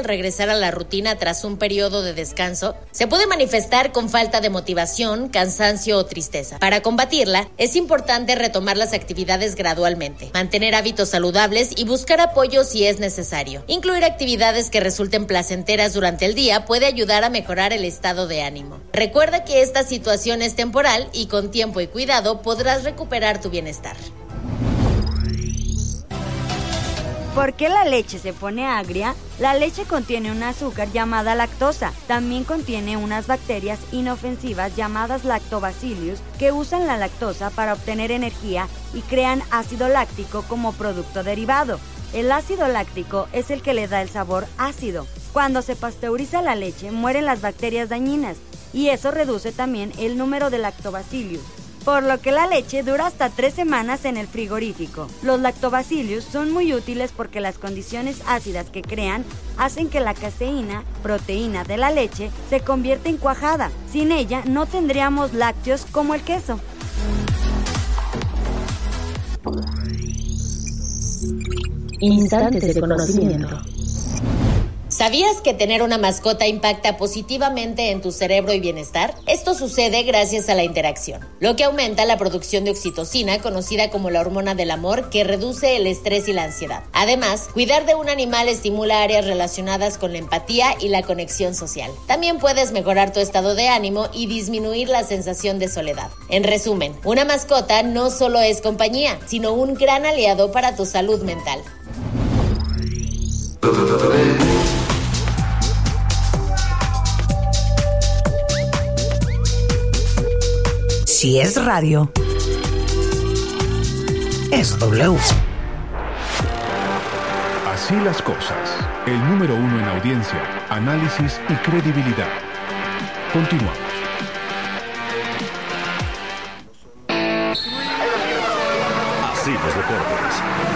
regresar a la rutina tras un periodo de descanso, se puede manifestar con falta de motivación, cansancio o tristeza. Para combatirla, es importante retomar las actividades gradualmente, mantener hábitos saludables y buscar apoyo si es necesario. Incluir actividades que resulten placenteras durante el día puede ayudar a mejorar el estado de ánimo. Recuerda que esta situación es temporal y con tiempo y cuidado podrás recuperar tu bienestar. ¿Por qué la leche se pone agria? La leche contiene un azúcar llamada lactosa. También contiene unas bacterias inofensivas llamadas lactobacillus que usan la lactosa para obtener energía y crean ácido láctico como producto derivado. El ácido láctico es el que le da el sabor ácido. Cuando se pasteuriza la leche, mueren las bacterias dañinas y eso reduce también el número de lactobacillus, por lo que la leche dura hasta 3 semanas en el frigorífico. Los lactobacillus son muy útiles porque las condiciones ácidas que crean hacen que la caseína, proteína de la leche, se convierta en cuajada. Sin ella no tendríamos lácteos como el queso. Instantes de conocimiento. ¿Sabías que tener una mascota impacta positivamente en tu cerebro y bienestar? Esto sucede gracias a la interacción, lo que aumenta la producción de oxitocina, conocida como la hormona del amor, que reduce el estrés y la ansiedad. Además, cuidar de un animal estimula áreas relacionadas con la empatía y la conexión social. También puedes mejorar tu estado de ánimo y disminuir la sensación de soledad. En resumen, una mascota no solo es compañía, sino un gran aliado para tu salud mental. Si es radio, es W. Así las cosas. El número 1 en audiencia, análisis y credibilidad. Continuamos. Así los deportes.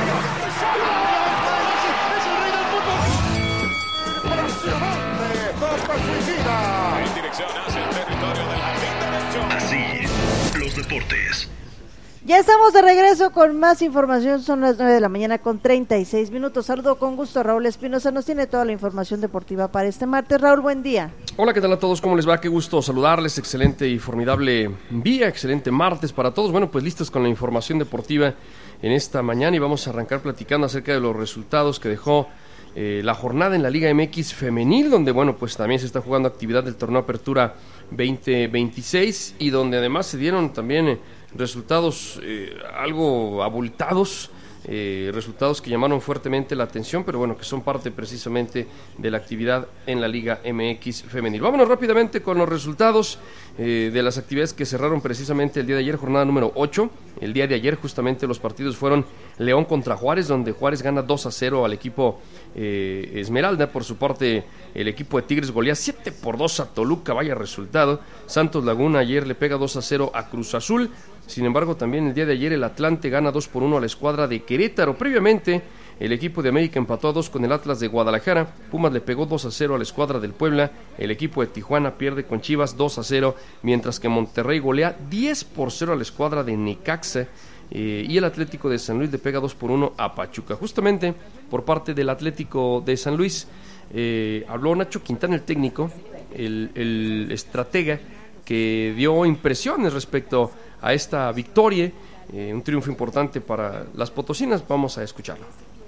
En dirección hacia el territorio de la Así los deportes. Ya estamos de regreso con más información, son las 9 de la mañana con 36 minutos. Saludo con gusto a Raúl Espinosa, nos tiene toda la información deportiva para este martes. Raúl, buen día. Hola, ¿qué tal a todos? ¿Cómo les va? Qué gusto saludarles, excelente y formidable día, excelente martes para todos. Bueno, pues listos con la información deportiva en esta mañana y vamos a arrancar platicando acerca de los resultados que dejó la jornada en la Liga MX femenil, donde bueno, pues también se está jugando actividad del torneo Apertura 2026 y donde además se dieron también resultados algo abultados, resultados que llamaron fuertemente la atención, pero bueno, que son parte precisamente de la actividad en la Liga MX femenil. Vámonos rápidamente con los resultados de las actividades que cerraron precisamente el día de ayer, jornada número 8. El día de ayer justamente los partidos fueron León contra Juárez, donde Juárez gana 2-0 al equipo Esmeralda. Por su parte, el equipo de Tigres golea 7-2 a Toluca, vaya resultado. Santos Laguna ayer le pega 2-0 a Cruz Azul. Sin embargo, también el día de ayer el Atlante gana 2-1 a la escuadra de Querétaro. Previamente, el equipo de América empató a 2 con el Atlas de Guadalajara. Pumas le pegó 2-0 a la escuadra del Puebla. El equipo de Tijuana pierde con Chivas 2-0, mientras que Monterrey golea 10-0 a la escuadra de Necaxa. Y el Atlético de San Luis le pega 2-1 a Pachuca. Justamente por parte del Atlético de San Luis habló Nacho Quintana, el técnico, el estratega, que dio impresiones respecto a esta victoria, un triunfo importante para las potosinas. Vamos a escucharlo.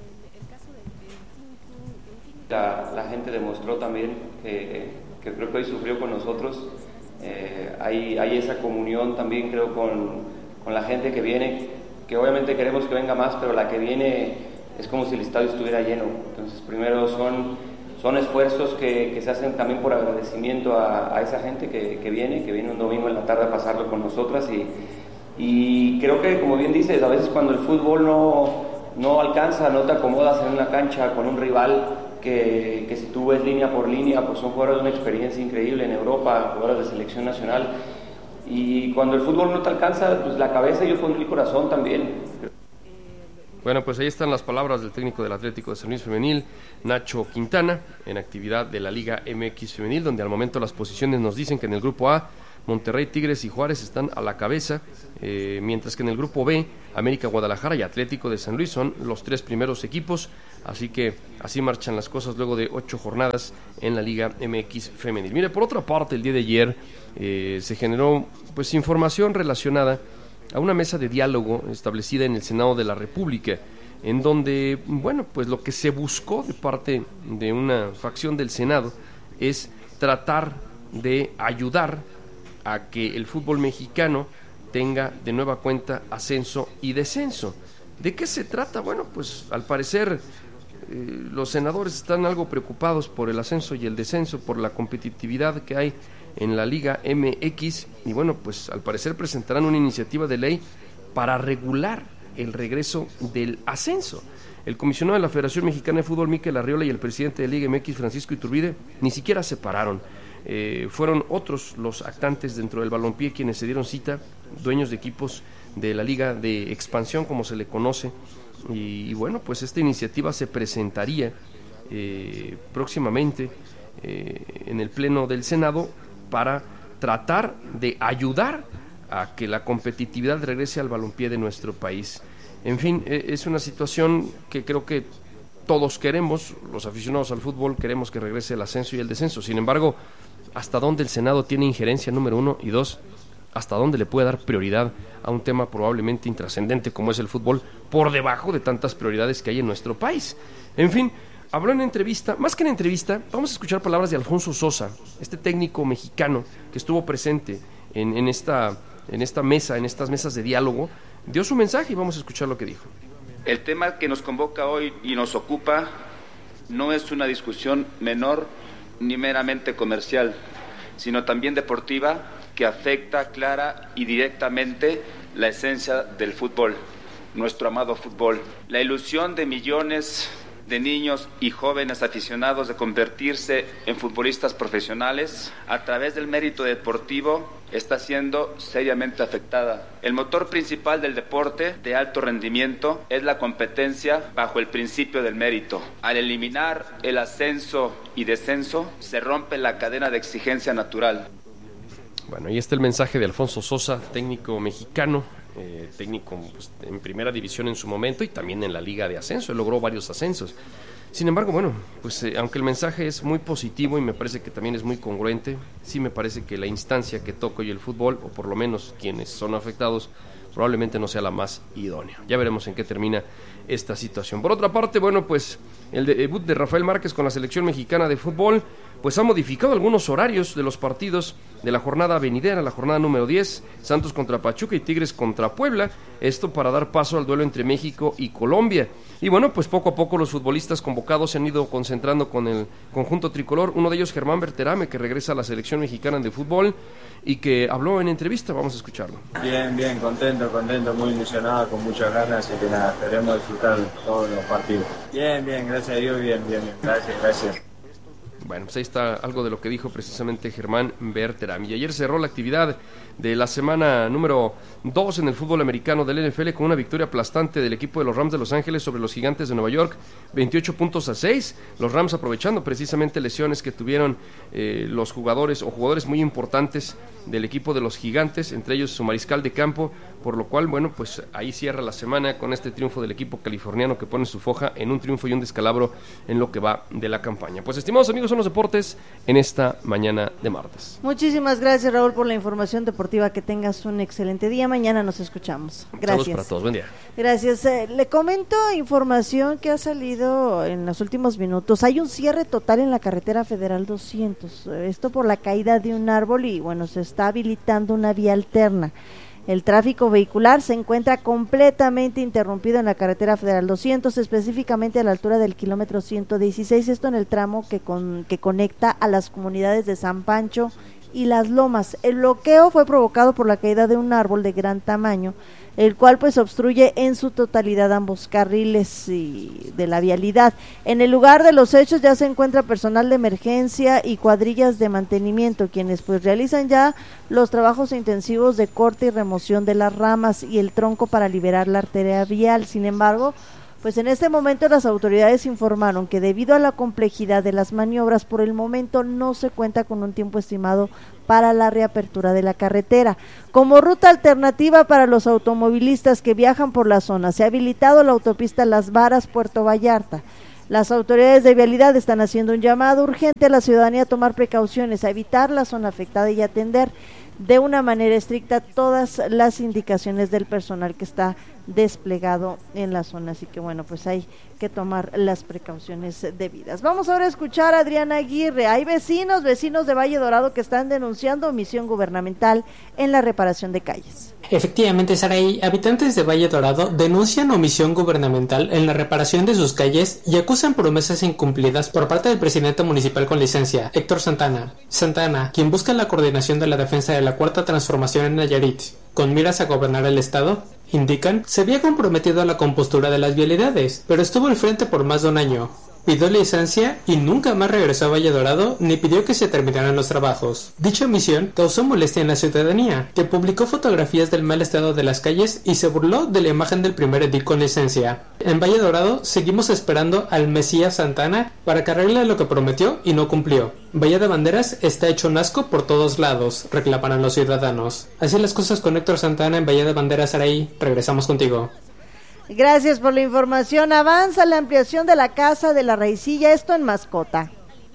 La gente demostró también que creo que hoy sufrió con nosotros. Hay esa comunión también, creo, con la gente que viene, que obviamente queremos que venga más, pero la que viene es como si el estadio estuviera lleno. Entonces, primero son esfuerzos que se hacen también por agradecimiento a esa gente que viene un domingo en la tarde a pasarlo con nosotras, y creo que, como bien dices, a veces cuando el fútbol no alcanza, no te acomodas en una cancha con un rival que si tú ves línea por línea, pues son jugadores de una experiencia increíble en Europa, jugadores de selección nacional, y cuando el fútbol no te alcanza, pues la cabeza y yo pondré el corazón también. Bueno, pues ahí están las palabras del técnico del Atlético de San Luis Femenil, Nacho Quintana, en actividad de la Liga MX Femenil, donde al momento las posiciones nos dicen que en el grupo A Monterrey, Tigres y Juárez están a la cabeza, mientras que en el grupo B, América, Guadalajara y Atlético de San Luis son los 3 primeros equipos, así que así marchan las cosas luego de 8 jornadas en la Liga MX femenil. Mire, por otra parte, el día de ayer se generó pues información relacionada a una mesa de diálogo establecida en el Senado de la República, en donde, bueno, pues lo que se buscó de parte de una facción del Senado es tratar de ayudar a que el fútbol mexicano tenga de nueva cuenta ascenso y descenso. ¿De qué se trata? Bueno, pues al parecer los senadores están algo preocupados por el ascenso y el descenso, por la competitividad que hay en la Liga MX, y bueno, pues al parecer presentarán una iniciativa de ley para regular el regreso del ascenso. El comisionado de la Federación Mexicana de Fútbol, Mikel Arriola, y el presidente de Liga MX, Francisco Iturbide, ni siquiera se pararon. Fueron otros los actantes dentro del balompié quienes se dieron cita, dueños de equipos de la Liga de Expansión, como se le conoce, y bueno, pues esta iniciativa se presentaría próximamente en el Pleno del Senado para tratar de ayudar a que la competitividad regrese al balompié de nuestro país. En fin, es una situación que creo que todos queremos, los aficionados al fútbol queremos que regrese el ascenso y el descenso. Sin embargo, ¿hasta dónde el Senado tiene injerencia, número 1? Y 2, ¿hasta dónde le puede dar prioridad a un tema probablemente intrascendente como es el fútbol, por debajo de tantas prioridades que hay en nuestro país? En fin, habló en entrevista, más que en entrevista, vamos a escuchar palabras de Alfonso Sosa, este técnico mexicano que estuvo presente en esta mesa, en estas mesas de diálogo. Dio su mensaje y vamos a escuchar lo que dijo. El tema que nos convoca hoy y nos ocupa no es una discusión menor ni meramente comercial, sino también deportiva, que afecta clara y directamente la esencia del fútbol, nuestro amado fútbol. La ilusión de millones de niños y jóvenes aficionados de convertirse en futbolistas profesionales a través del mérito deportivo está siendo seriamente afectada. El motor principal del deporte de alto rendimiento es la competencia bajo el principio del mérito. Al eliminar el ascenso y descenso, se rompe la cadena de exigencia natural. Bueno, ahí está el mensaje de Alfonso Sosa, técnico mexicano, técnico pues, en primera división en su momento y también en la Liga de Ascenso. Él logró varios ascensos. Sin embargo, bueno, pues aunque el mensaje es muy positivo y me parece que también es muy congruente, sí me parece que la instancia que toca hoy el fútbol, o por lo menos quienes son afectados, probablemente no sea la más idónea. Ya veremos en qué termina esta situación. Por otra parte, bueno, pues el debut de Rafael Márquez con la selección mexicana de fútbol pues ha modificado algunos horarios de los partidos de la jornada venidera, la jornada número 10, Santos contra Pachuca y Tigres contra Puebla, esto para dar paso al duelo entre México y Colombia. Y bueno, pues poco a poco los futbolistas convocados se han ido concentrando con el conjunto tricolor, uno de ellos Germán Berterame, que regresa a la selección mexicana de fútbol y que habló en entrevista, vamos a escucharlo. Bien, contento, muy ilusionado, con muchas ganas, y que nada, queremos disfrutar todos los partidos. Bien, gracias a Dios, bien, gracias. Bueno, pues ahí está algo de lo que dijo precisamente Germán Berterame. Y ayer cerró la actividad de la semana número 2 en el fútbol americano del NFL con una victoria aplastante del equipo de los Rams de Los Ángeles sobre los Gigantes de Nueva York, 28-6. Los Rams aprovechando precisamente lesiones que tuvieron los jugadores muy importantes del equipo de los Gigantes, entre ellos su mariscal de campo, por lo cual, bueno, pues ahí cierra la semana con este triunfo del equipo californiano que pone su foja en un triunfo y un descalabro en lo que va de la campaña. Pues estimados amigos, son los deportes en esta mañana de martes. Muchísimas gracias, Raúl, por la información deportiva. Que tengas un excelente día. Mañana nos escuchamos. Gracias. Saludos para todos. Buen día. Gracias. Le comento información que ha salido en los últimos minutos. Hay un cierre total en la carretera Federal 200. Esto por la caída de un árbol y, bueno, se está habilitando una vía alterna. El tráfico vehicular se encuentra completamente interrumpido en la carretera Federal 200, específicamente a la altura del kilómetro 116, esto en el tramo que conecta a las comunidades de San Pancho y Las Lomas. El bloqueo fue provocado por la caída de un árbol de gran tamaño, el cual pues obstruye en su totalidad ambos carriles de la vialidad. En el lugar de los hechos ya se encuentra personal de emergencia y cuadrillas de mantenimiento, quienes pues realizan ya los trabajos intensivos de corte y remoción de las ramas y el tronco para liberar la arteria vial. Sin embargo, Pues en este momento las autoridades informaron que debido a la complejidad de las maniobras, por el momento no se cuenta con un tiempo estimado para la reapertura de la carretera. Como ruta alternativa para los automovilistas que viajan por la zona, se ha habilitado la autopista Las Varas, Puerto Vallarta. Las autoridades de vialidad están haciendo un llamado urgente a la ciudadanía a tomar precauciones, a evitar la zona afectada y atender de una manera estricta todas las indicaciones del personal que está desplegado en la zona. Así que bueno, pues hay que tomar las precauciones debidas. Vamos ahora a escuchar a Adriana Aguirre. Hay vecinos de Valle Dorado que están denunciando omisión gubernamental en la reparación de calles. Efectivamente, Saraí, habitantes de Valle Dorado denuncian omisión gubernamental en la reparación de sus calles y acusan promesas incumplidas por parte del presidente municipal con licencia, Héctor Santana. Santana, quien busca la coordinación de la defensa de la Cuarta Transformación en Nayarit, con miras a gobernar el estado, indican, se había comprometido a la compostura de las vialidades, pero estuvo al frente por más de un año. Pidió licencia y nunca más regresó a Valle Dorado ni pidió que se terminaran los trabajos. Dicha omisión causó molestia en la ciudadanía, que publicó fotografías del mal estado de las calles y se burló de la imagen del primer edil con licencia. En Valle Dorado seguimos esperando al Mesías Santana para que arregle lo que prometió y no cumplió. Valle de Banderas está hecho un asco por todos lados, reclaman los ciudadanos. Así las cosas con Héctor Santana en Valle de Banderas, Araí. Regresamos contigo. Gracias por la información. Avanza la ampliación de la Casa de la Raicilla, esto en Mascota.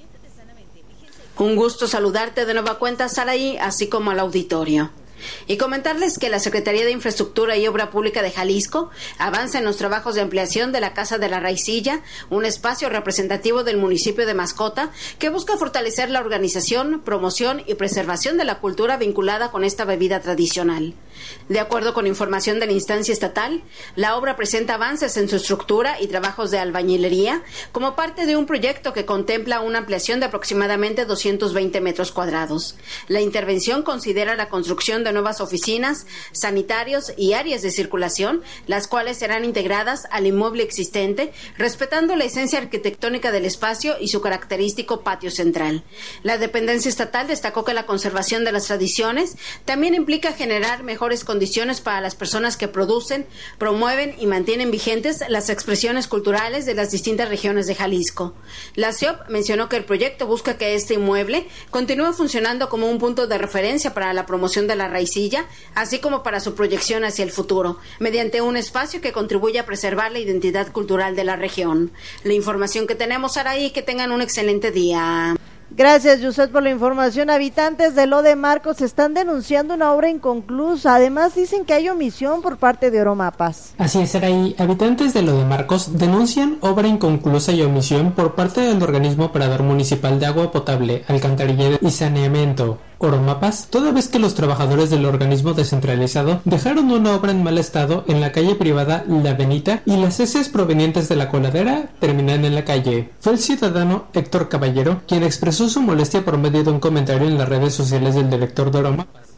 Un gusto saludarte de nueva cuenta, Saraí, así como al auditorio. Y comentarles que la Secretaría de Infraestructura y Obra Pública de Jalisco avanza en los trabajos de ampliación de la Casa de la Raicilla, un espacio representativo del municipio de Mascota que busca fortalecer la organización, promoción y preservación de la cultura vinculada con esta bebida tradicional. De acuerdo con información de la instancia estatal, la obra presenta avances en su estructura y trabajos de albañilería como parte de un proyecto que contempla una ampliación de aproximadamente 220 metros cuadrados. La intervención considera la construcción de nuevas oficinas, sanitarios y áreas de circulación, las cuales serán integradas al inmueble existente, respetando la esencia arquitectónica del espacio y su característico patio central. La dependencia estatal destacó que la conservación de las tradiciones también implica generar mejores condiciones para las personas que producen, promueven y mantienen vigentes las expresiones culturales de las distintas regiones de Jalisco. La CIOP mencionó que el proyecto busca que este inmueble continúe funcionando como un punto de referencia para la promoción de la raicilla, así como para su proyección hacia el futuro, mediante un espacio que contribuya a preservar la identidad cultural de la región. La información que tenemos, Araí, que tengan un excelente día. Gracias, Yusef, por la información. Habitantes de Lo de Marcos están denunciando una obra inconclusa. Además, dicen que hay omisión por parte de Oromapas. Así es, Saraí. Habitantes de Lo de Marcos denuncian obra inconclusa y omisión por parte del organismo operador municipal de agua potable, alcantarillado y saneamiento, Oromapas, toda vez que los trabajadores del organismo descentralizado dejaron una obra en mal estado en la calle privada La Benita y las heces provenientes de la coladera terminan en la calle. Fue el ciudadano Héctor Caballero quien expresó su molestia por medio de un comentario en las redes sociales del director de Oromapas.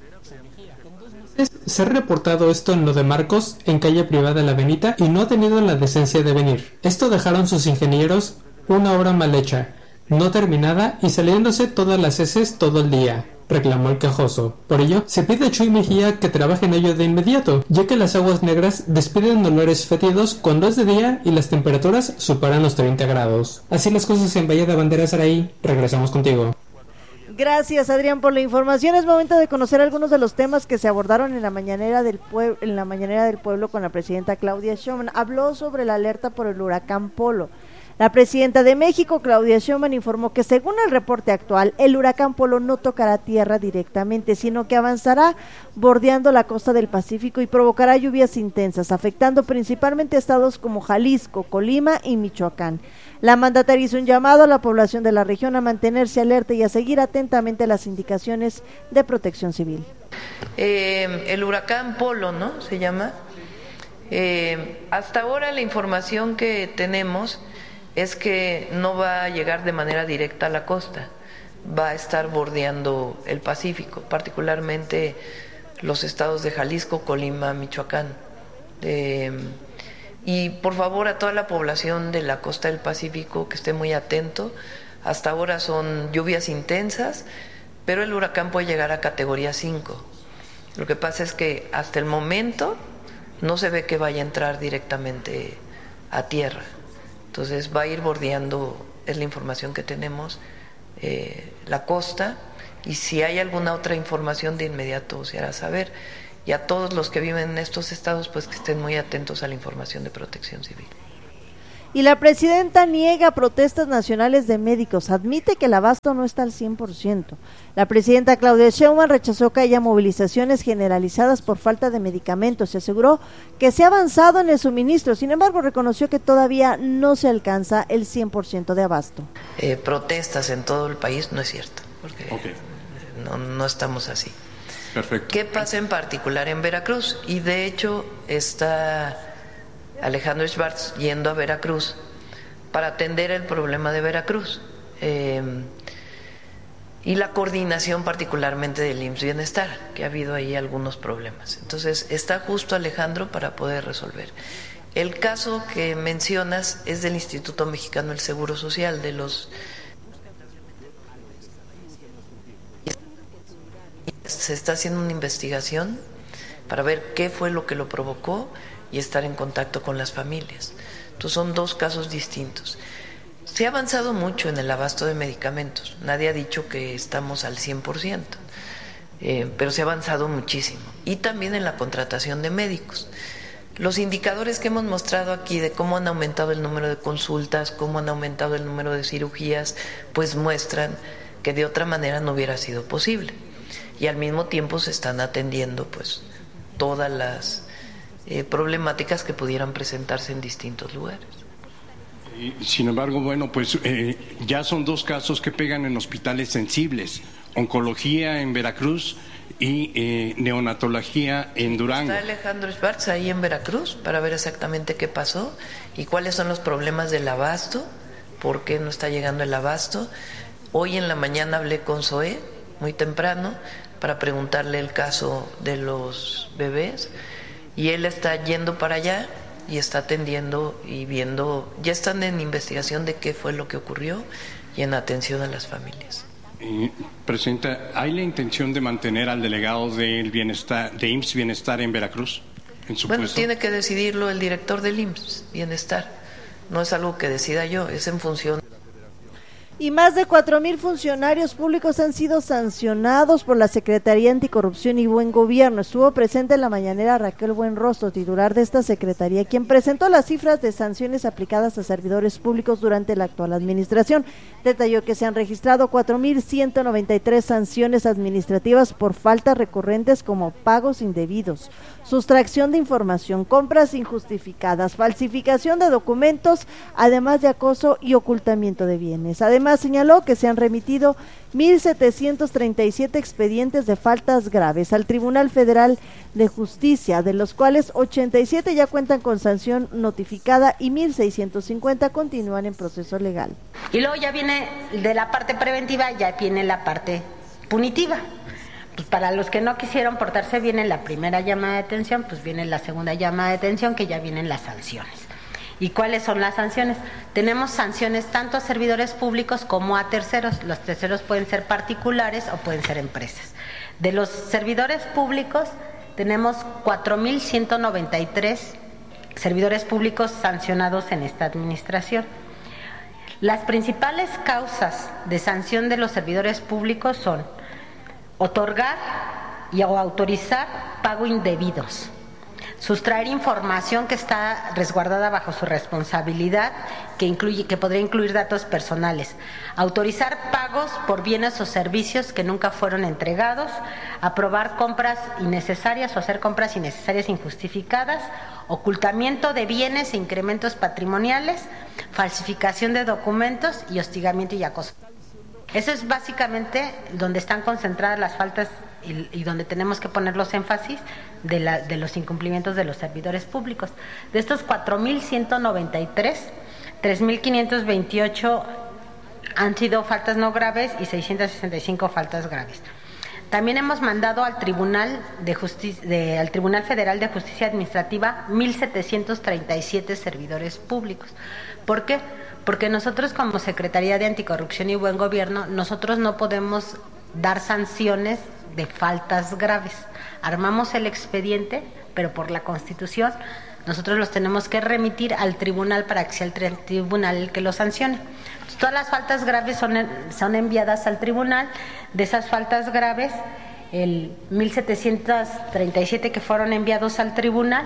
Se ha reportado esto en Lo de Marcos, en calle privada La Benita, y no ha tenido la decencia de venir. Esto dejaron sus ingenieros una obra mal hecha, no terminada y saliéndose todas las heces todo el día, reclamó el quejoso. Por ello, se pide a Chuy Mejía que trabaje en ello de inmediato, ya que las aguas negras despiden olores fétidos cuando es de día y las temperaturas superan los 30 grados. Así las cosas en Valle de Banderas, Araí. Regresamos contigo. Gracias, Adrián, por la información. Es momento de conocer algunos de los temas que se abordaron en la mañanera del pueblo con la presidenta Claudia Sheinbaum. Habló sobre la alerta por el huracán Polo. La presidenta de México, Claudia Sheinbaum, informó que según el reporte actual, el huracán Polo no tocará tierra directamente, sino que avanzará bordeando la costa del Pacífico y provocará lluvias intensas, afectando principalmente estados como Jalisco, Colima y Michoacán. La mandataria hizo un llamado a la población de la región a mantenerse alerta y a seguir atentamente las indicaciones de protección civil. El huracán Polo, ¿no? Se llama. Hasta ahora la información que tenemos es que no va a llegar de manera directa a la costa, va a estar bordeando el Pacífico, particularmente los estados de Jalisco, Colima, Michoacán. Y por favor a toda la población de la costa del Pacífico que esté muy atento. Hasta ahora son lluvias intensas, pero el huracán puede llegar a categoría 5. Lo que pasa es que hasta el momento no se ve que vaya a entrar directamente a tierra. Entonces va a ir bordeando, es la información que tenemos, la costa, y si hay alguna otra información de inmediato se hará saber. Y a todos los que viven en estos estados, pues que estén muy atentos a la información de Protección Civil. Y la presidenta niega protestas nacionales de médicos, admite que el abasto no está al 100%. La presidenta Claudia Sheinbaum rechazó que haya movilizaciones generalizadas por falta de medicamentos y aseguró que se ha avanzado en el suministro. Sin embargo, reconoció que todavía no se alcanza el 100% de abasto. Protestas en todo el país no es cierto, porque no estamos así. Perfecto. ¿Qué pasa en particular en Veracruz? Y de hecho está Alejandro Schwartz yendo a Veracruz para atender el problema de Veracruz y la coordinación particularmente del IMSS Bienestar, que ha habido ahí algunos problemas. Entonces está justo Alejandro para poder resolver. El caso que mencionas es del Instituto Mexicano del Seguro Social, se está haciendo una investigación para ver qué fue lo que lo provocó y estar en contacto con las familias. Entonces son dos casos distintos. Se ha avanzado mucho en el abasto de medicamentos. Nadie ha dicho que estamos al 100%, pero se ha avanzado muchísimo. Y también en la contratación de médicos. Los indicadores que hemos mostrado aquí de cómo han aumentado el número de consultas, cómo han aumentado el número de cirugías, pues muestran que de otra manera no hubiera sido posible. Y al mismo tiempo se están atendiendo pues todas las problemáticas que pudieran presentarse en distintos lugares. Sin embargo, bueno, pues ya son dos casos que pegan en hospitales sensibles: oncología en Veracruz y neonatología en Durango. Está Alejandro Schwartz ahí en Veracruz para ver exactamente qué pasó y cuáles son los problemas del abasto, por qué no está llegando el abasto. Hoy en la mañana hablé con Zoé muy temprano para preguntarle el caso de los bebés. Y él está yendo para allá y está atendiendo y viendo, ya están en investigación de qué fue lo que ocurrió y en atención a las familias. Presidenta, ¿hay la intención de mantener al delegado del bienestar, de IMSS Bienestar en Veracruz, en su puesto? Tiene que decidirlo el director del IMSS Bienestar. No es algo que decida yo, es en función. Y más de 4,000 funcionarios públicos han sido sancionados por la Secretaría Anticorrupción y Buen Gobierno. Estuvo presente en la mañanera Raquel Buenrostro, titular de esta secretaría, quien presentó las cifras de sanciones aplicadas a servidores públicos durante la actual administración. Detalló que se han registrado 4,193 sanciones administrativas por faltas recurrentes como pagos indebidos, sustracción de información, compras injustificadas, falsificación de documentos, además de acoso y ocultamiento de bienes. Además, señaló que se han remitido 1,737 expedientes de faltas graves al Tribunal Federal de Justicia, de los cuales 87 ya cuentan con sanción notificada y 1,650 continúan en proceso legal. Y luego ya viene de la parte preventiva, ya viene la parte punitiva. Pues para los que no quisieron portarse bien en la primera llamada de atención, pues viene la segunda llamada de atención, que ya vienen las sanciones. ¿Y cuáles son las sanciones? Tenemos sanciones tanto a servidores públicos como a terceros. Los terceros pueden ser particulares o pueden ser empresas. De los servidores públicos tenemos 4,193 servidores públicos sancionados en esta administración. Las principales causas de sanción de los servidores públicos son otorgar o autorizar pago indebidos, sustraer información que está resguardada bajo su responsabilidad, que podría incluir datos personales, autorizar pagos por bienes o servicios que nunca fueron entregados, aprobar compras innecesarias o hacer compras innecesarias injustificadas, ocultamiento de bienes e incrementos patrimoniales, falsificación de documentos y hostigamiento y acoso. Eso es básicamente donde están concentradas las faltas y donde tenemos que poner los énfasis de los incumplimientos de los servidores públicos. De estos 4,193, 3,528 han sido faltas no graves y 665 faltas graves. También hemos mandado al Tribunal al Tribunal Federal de Justicia Administrativa 1,737 servidores públicos. ¿Por qué? Porque nosotros como Secretaría de Anticorrupción y Buen Gobierno, nosotros no podemos dar sanciones de faltas graves. Armamos el expediente, pero por la Constitución nosotros los tenemos que remitir al tribunal para que sea el tribunal el que los sancione. Entonces, todas las faltas graves son enviadas al tribunal. De esas faltas graves, el 1,737 que fueron enviados al tribunal,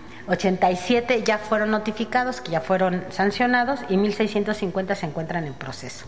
87 ya fueron notificados, que ya fueron sancionados, y 1,650 se encuentran en proceso.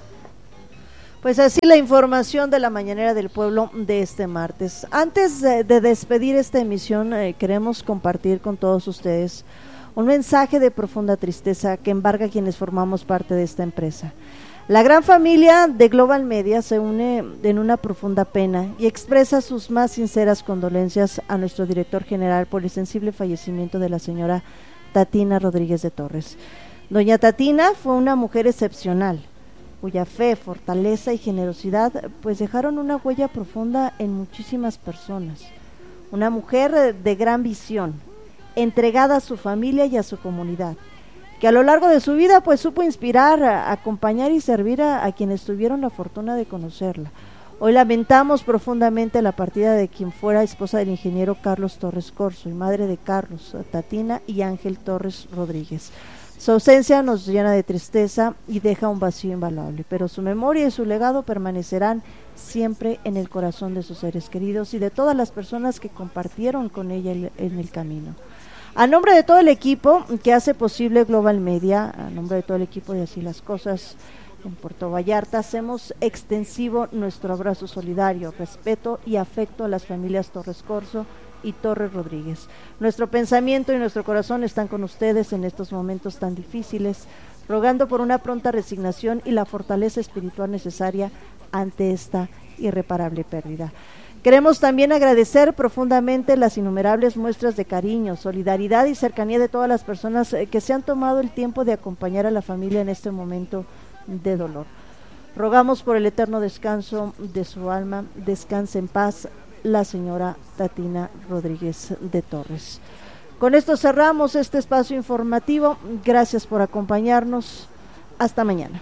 Pues así la información de la Mañanera del Pueblo de este martes. Antes de despedir esta emisión, queremos compartir con todos ustedes un mensaje de profunda tristeza que embarga a quienes formamos parte de esta empresa. La gran familia de Global Media se une en una profunda pena y expresa sus más sinceras condolencias a nuestro director general por el sensible fallecimiento de la señora Tatina Rodríguez de Torres. Doña Tatina fue una mujer excepcional, cuya fe, fortaleza y generosidad pues dejaron una huella profunda en muchísimas personas. Una mujer de gran visión, entregada a su familia y a su comunidad, que a lo largo de su vida pues supo inspirar, acompañar y servir a quienes tuvieron la fortuna de conocerla. Hoy lamentamos profundamente la partida de quien fuera esposa del ingeniero Carlos Torres Corzo y madre de Carlos, Tatina y Ángel Torres Rodríguez. Su ausencia nos llena de tristeza y deja un vacío invaluable, pero su memoria y su legado permanecerán siempre en el corazón de sus seres queridos y de todas las personas que compartieron con ella en el camino. A nombre de todo el equipo que hace posible Global Media, a nombre de todo el equipo de Así las Cosas en Puerto Vallarta, hacemos extensivo nuestro abrazo solidario, respeto y afecto a las familias Torres Corzo y Torres Rodríguez. Nuestro pensamiento y nuestro corazón están con ustedes en estos momentos tan difíciles, rogando por una pronta resignación y la fortaleza espiritual necesaria ante esta irreparable pérdida. Queremos también agradecer profundamente las innumerables muestras de cariño, solidaridad y cercanía de todas las personas que se han tomado el tiempo de acompañar a la familia en este momento de dolor. Rogamos por el eterno descanso de su alma, descanse en paz la señora Tatina Rodríguez de Torres. Con esto cerramos este espacio informativo. Gracias por acompañarnos. Hasta mañana.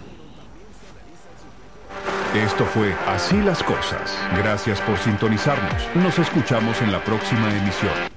Esto fue Así las Cosas. Gracias por sintonizarnos. Nos escuchamos en la próxima emisión.